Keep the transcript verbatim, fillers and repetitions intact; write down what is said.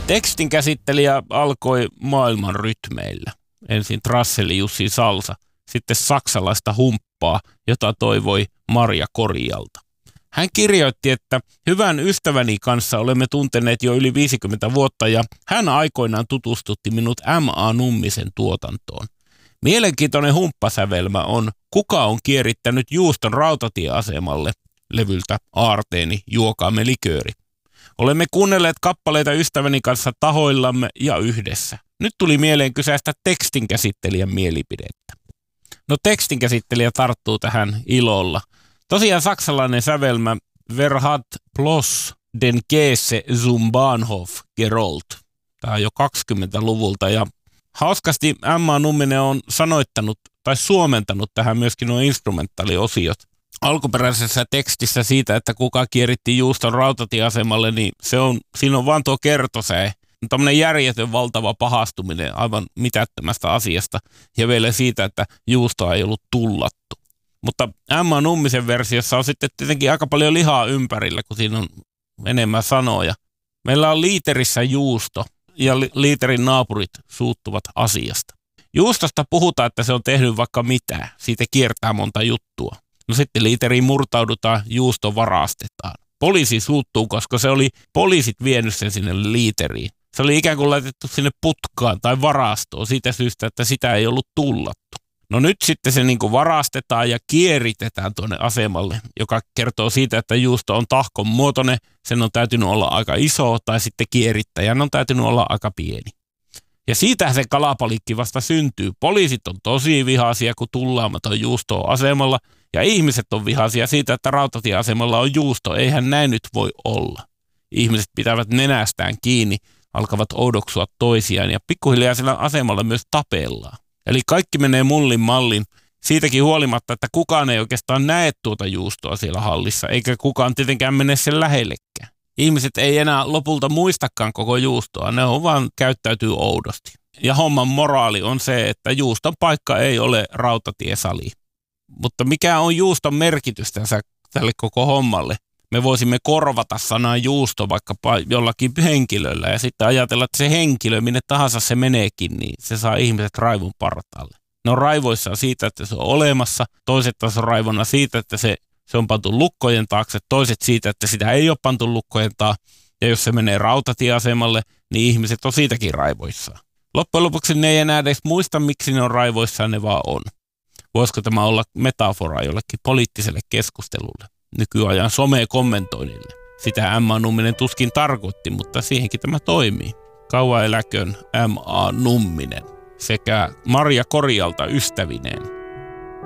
Tekstin käsittelijä alkoi maailman rytmeillä. Ensin Trasseli Jussi Salsa, sitten saksalaista humppaa, jota toivoi Marja Korialta. Hän kirjoitti, että hyvän ystäväni kanssa olemme tunteneet jo yli viisikymmentä vuotta ja hän aikoinaan tutustutti minut M A Nummisen tuotantoon. Mielenkiintoinen humppasävelmä on Kuka on kierittänyt juuston rautatieasemalle levyltä Aarteeni juokaamme likööri. Olemme kuunnelleet kappaleita ystäväni kanssa tahoillamme ja yhdessä. Nyt tuli mieleen kysäistä tekstinkäsittelijän mielipidettä. No tekstinkäsittelijä tarttuu tähän ilolla. Tosiaan saksalainen sävelmä Wer hat bloß den Käse zum Bahnhof gerollt. Tämä on jo kaksikymmentäluvulta ja hauskasti M A Numminen on sanoittanut tai suomentanut tähän myöskin nuo instrumentaaliosiot. Alkuperäisessä tekstissä siitä, että kuka kieritti juuston rautatieasemalle, niin se on, siinä on vaan tuo kertosäe. Tämmöinen järjetön valtava pahastuminen aivan mitättömästä asiasta ja vielä siitä, että juustoa ei ollut tullattu. Mutta M A Nummisen versiossa on sitten tietenkin aika paljon lihaa ympärillä, kun siinä on enemmän sanoja. Meillä on liiterissä juusto ja li- liiterin naapurit suuttuvat asiasta. Juustosta puhutaan, että se on tehnyt vaikka mitä. Siitä kiertää monta juttua. No sitten liiteriin murtaudutaan, juusto varastetaan. Poliisi suuttuu, koska se oli poliisit vienyt sen sinne liiteriin. Se oli ikään kuin laitettu sinne putkaan tai varastoon siitä syystä, että sitä ei ollut tullattu. No nyt sitten se niin kuin varastetaan ja kieritetään tuonne asemalle, joka kertoo siitä, että juusto on tahkon muotoinen, sen on täytynyt olla aika iso tai sitten kierittäjän on täytynyt olla aika pieni. Ja siitä se kalapalikki vasta syntyy. Poliisit on tosi vihaisia, kun tullaamaton juusto on asemalla ja ihmiset on vihaisia siitä, että rautatieasemalla on juusto. Eihän näin nyt voi olla. Ihmiset pitävät nenästään kiinni, alkavat oudoksua toisiaan ja pikkuhiljaa sillä asemalla myös tapellaan. Eli kaikki menee mullin mallin siitäkin huolimatta, että kukaan ei oikeastaan näe tuota juustoa siellä hallissa, eikä kukaan tietenkään mene sen lähellekään. Ihmiset ei enää lopulta muistakaan koko juustoa, ne on vaan käyttäytyy oudosti. Ja homman moraali on se, että juuston paikka ei ole rautatiesali. Mutta mikä on juuston merkitys tässä, tälle koko hommalle? Me voisimme korvata sanaa juusto vaikkapa jollakin henkilöllä ja sitten ajatella, että se henkilö, minne tahansa se meneekin, niin se saa ihmiset raivon partaalle. Ne on raivoissaan siitä, että se on olemassa, toiset taas on raivona siitä, että se, se on pantu lukkojen taakse, toiset siitä, että sitä ei ole pantu lukkojen taakse. Ja jos se menee rautatieasemalle, niin ihmiset on siitäkin raivoissaan. Loppujen lopuksi ne ei enää edes muista, miksi ne on raivoissaan, ne vaan on. Voisiko tämä olla metafora jollekin poliittiselle keskustelulle? Nykyajan some-kommentoinnille. Sitä M A Numminen tuskin tarkoitti, mutta siihenkin tämä toimii. Kauan eläköön M A Numminen sekä Marja Korialta ystävineen.